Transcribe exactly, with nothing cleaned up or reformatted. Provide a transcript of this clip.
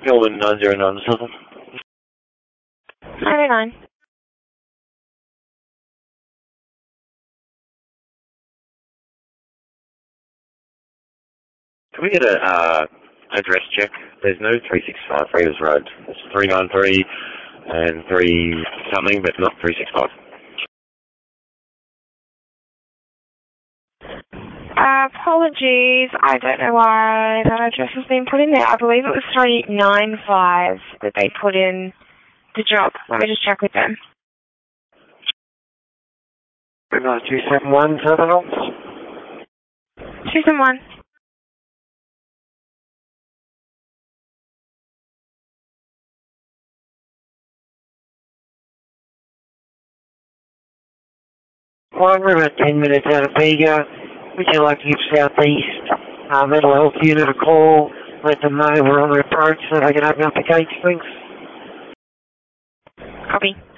Melbourne nine zero nine Southern. nine oh nine. Can we get a uh, address check? There's no three six five Readers Road. It's three nine three and three something, but not three six five. Uh, apologies, I don't know why that address has been put in there. I believe it was three nine five that they put in the job. Let me just check with them. two seven one Southern Ops. two seven one. Well, we're about ten minutes out of Bega. Would you like to give Southeast uh, Mental Health Unit a call? Let them know we're on the approach so they can open up the gates, thanks. Copy.